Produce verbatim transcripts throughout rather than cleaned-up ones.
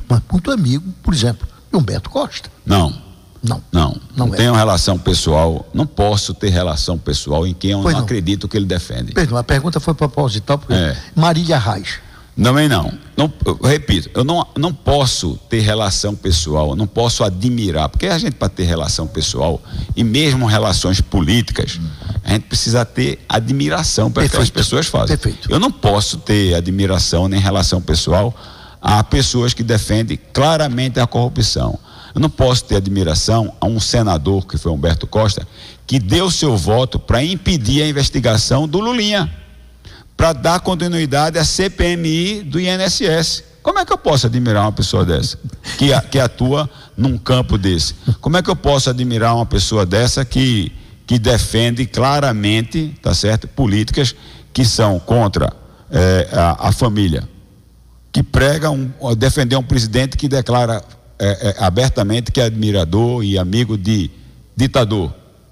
mas muito amigo, por exemplo, de Humberto Costa. Não. Não. Não. Não, não é. tenho relação pessoal, não posso ter relação pessoal em quem eu pois não, não acredito que ele defende. Perdão, a pergunta foi proposital, porque é. Marília Reis. Também não. não. Eu repito, eu não, não posso ter relação pessoal, não posso admirar, porque a gente, para ter relação pessoal e mesmo relações políticas, a gente precisa ter admiração para que as pessoas fazem. Perfeito. Eu não posso ter admiração nem relação pessoal a pessoas que defendem claramente a corrupção. Eu não posso ter admiração a um senador, que foi Humberto Costa, que deu seu voto para impedir a investigação do Lulinha, para dar continuidade à C P M I do I N S S. Como é que eu posso admirar uma pessoa dessa, que, que atua num campo desse? Como é que eu posso admirar uma pessoa dessa que, que defende claramente, tá certo, políticas que são contra é, a, a família, que prega um, defender um presidente que declara é, é, abertamente que é admirador e amigo de ditador,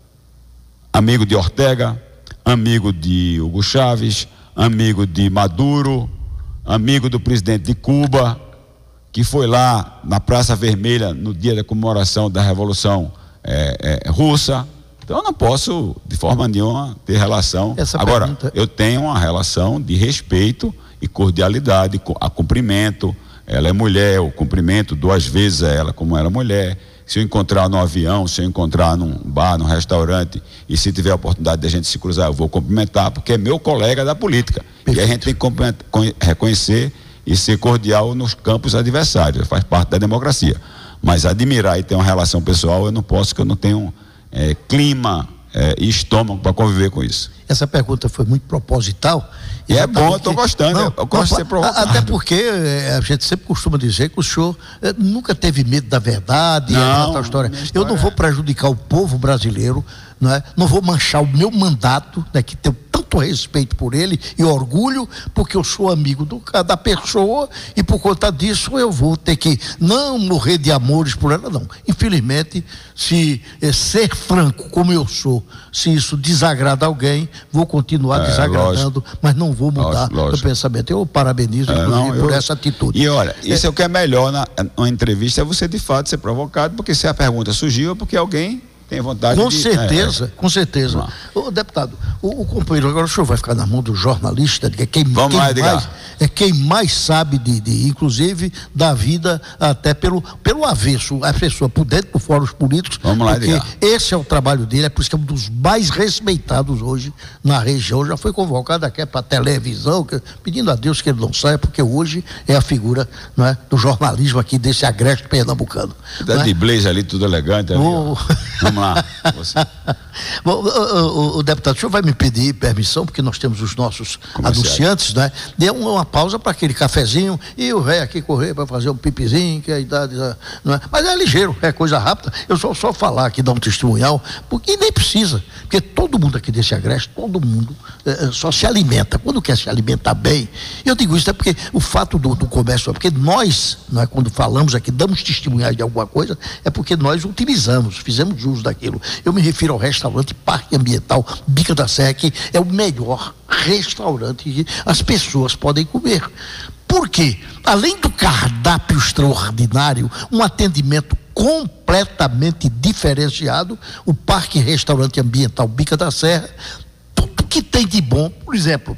amigo de Ortega, amigo de Hugo Chávez, amigo de Maduro, amigo do presidente de Cuba, que foi lá na Praça Vermelha no dia da comemoração da Revolução é, é, Russa. Então eu não posso de forma nenhuma ter relação. Essa Agora, pergunta... eu tenho uma relação de respeito e cordialidade, a cumprimento. Ela é mulher, eu cumprimento duas vezes a ela como era mulher. Se eu encontrar no avião, se eu encontrar num bar, num restaurante, e se tiver a oportunidade de a gente se cruzar, eu vou cumprimentar, porque é meu colega da política. Perfeito. E a gente tem que reconhecer e ser cordial nos campos adversários, faz parte da democracia. Mas admirar e ter uma relação pessoal, eu não posso, porque eu não tenho é, clima é, e estômago para conviver com isso. Essa pergunta foi muito proposital. E é bom, eu estou gostando, não, eu gosto não, de ser provocado. Até porque a gente sempre costuma dizer que o senhor eh, nunca teve medo da verdade. Não, é história. Eu não vou prejudicar o povo brasileiro, não é? Não vou manchar o meu mandato, né, que tenho tanto respeito por ele e orgulho, porque eu sou amigo do, da pessoa e por conta disso eu vou ter que não morrer de amores por ela, não. Infelizmente, se eh, ser franco como eu sou, se isso desagrada alguém, vou continuar é, desagradando, lógico. Mas não vou mudar o pensamento. Eu parabenizo é, não, por eu, essa atitude. E olha, isso é, é o que é melhor na, na entrevista, é você de fato ser provocado, porque se a pergunta surgiu é porque alguém tem vontade com de... Certeza, é, é. Com certeza, o deputado, o, o companheiro, agora o senhor vai ficar na mão do jornalista, que é quem, Vamos quem lá, mais, é quem mais sabe de, de, inclusive, da vida até pelo, pelo avesso, a pessoa por dentro, por fora os políticos. Vamos lá, porque Edgar. Esse é o trabalho dele, é por isso que é um dos mais respeitados hoje na região, já foi convocado aqui para televisão, que, pedindo a Deus que ele não saia, porque hoje é a figura, não é, do jornalismo aqui desse agreste pernambucano. Tá de é? blazer ali, tudo elegante. Ali, o... Vamos lá. Você. Bom, o, o, o deputado, o senhor vai me pedir permissão, porque nós temos os nossos anunciantes, né? Dê uma, uma pausa para aquele cafezinho e o velho aqui correr para fazer um pipizinho, que a idade, não é? Mas é ligeiro, é coisa rápida. Eu só só falar aqui, dar um testemunhal, porque nem precisa, porque todo mundo aqui desse agreste, todo mundo é, só se alimenta. Quando quer se alimentar bem, eu digo isso é porque o fato do, do comércio, é porque nós, não é, quando falamos aqui, damos testemunhais de alguma coisa, é porque nós utilizamos, fizemos uso daquilo. Eu me refiro ao restaurante Parque Ambiental Bica da Serra, que é o melhor restaurante que as pessoas podem comer. Por quê? Além do cardápio extraordinário, um atendimento completamente diferenciado, o Parque Restaurante Ambiental Bica da Serra, tudo que tem de bom, por exemplo,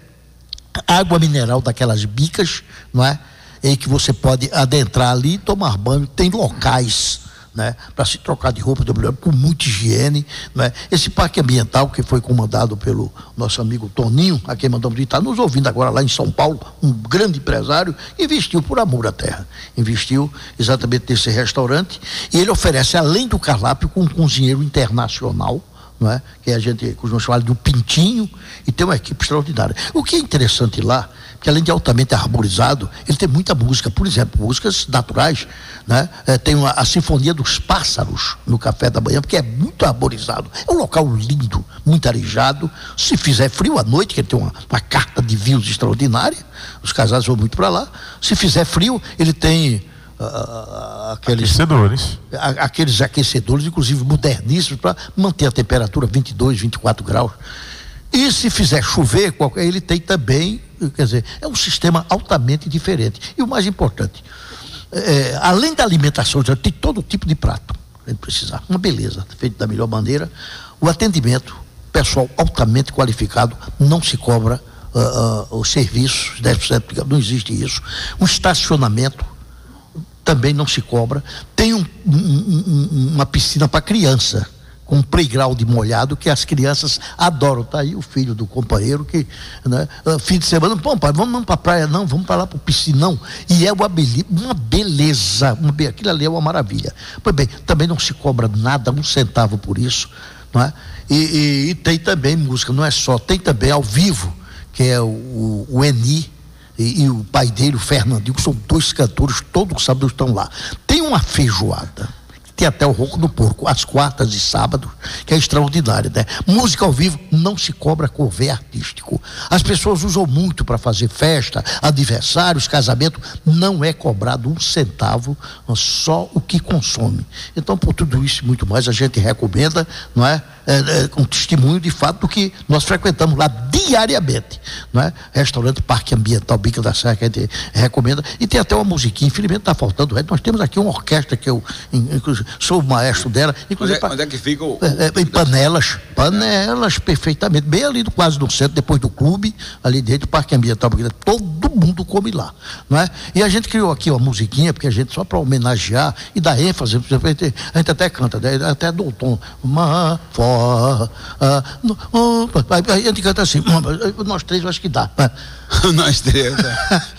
água mineral daquelas bicas, não é? Em que você pode adentrar ali e tomar banho, tem locais, né, para se trocar de roupa com muita higiene, né? Esse parque ambiental que foi comandado pelo nosso amigo Toninho, a quem mandamos está nos ouvindo agora lá em São Paulo, um grande empresário, investiu por amor à terra, investiu exatamente nesse restaurante, e ele oferece, além do cardápio, com um cozinheiro internacional, não é? Que a gente costuma chamar de um pintinho, e tem uma equipe extraordinária. O que é interessante lá, que além de altamente arborizado, ele tem muita música, por exemplo, músicas naturais, né? É, tem uma, a Sinfonia dos Pássaros no café da manhã, porque é muito arborizado, é um local lindo, muito arejado. Se fizer frio à noite, que ele tem uma, uma carta de vinhos extraordinária, os casados vão muito para lá. Se fizer frio, ele tem Uh, aqueles aquecedores, a, aqueles aquecedores, inclusive moderníssimos, para manter a temperatura vinte e dois, vinte e quatro graus. E se fizer chover, qualquer, ele tem também, quer dizer, é um sistema altamente diferente. E o mais importante, é, além da alimentação, já tem todo tipo de prato, a gente precisar, uma beleza, feito da melhor maneira. O atendimento, pessoal altamente qualificado, não se cobra uh, uh, os serviços, deve ser, não existe isso. O estacionamento também não se cobra. Tem um, um, uma piscina para criança, com um playground molhado, que as crianças adoram. Tá aí o filho do companheiro que, né, fim de semana, pô, pai, vamos, vamos para a praia, não, vamos para lá para o piscinão. E é uma beleza, uma beleza, uma, aquilo ali é uma maravilha. Pois bem, também não se cobra nada, um centavo por isso, não é? E, e, e tem também música, não é só, tem também ao vivo, que é o, o, o Eni e, e o pai dele, o Fernandinho, que são dois cantores, todos os sábados estão lá. Tem uma feijoada, tem até o ronco do porco, às quartas e sábados, que é extraordinário, né? Música ao vivo não se cobra cover artístico. As pessoas usam muito para fazer festa, aniversários, casamento, não é cobrado um centavo, só o que consome. Então, por tudo isso e muito mais, a gente recomenda, não é? É, é, com testemunho de fato do que nós frequentamos lá diariamente, não é? Restaurante Parque Ambiental Bica da Serra, que a gente recomenda, e tem até uma musiquinha, infelizmente está faltando, nós temos aqui uma orquestra que eu inclusive, sou o maestro dela, inclusive onde é, onde é que fica o, é, é, em Panelas, Panelas, perfeitamente, bem ali do, quase no centro, depois do clube, ali dentro do Parque Ambiental Bica, todo mundo come lá, não é? E a gente criou aqui uma musiquinha, porque a gente só para homenagear e dar ênfase, a gente, a gente até canta, até do tom, uma forma. Ah, no, oh, a gente canta assim, nós três eu acho que dá. Nós três.